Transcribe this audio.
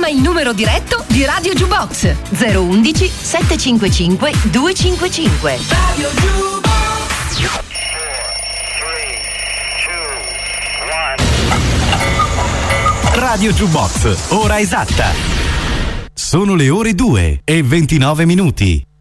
Chiama il numero diretto di Radio Jukebox 011 755 255. Radio Jukebox. 4, 3, 2, 1. Radio Jukebox, ora esatta. Sono le ore 2:29.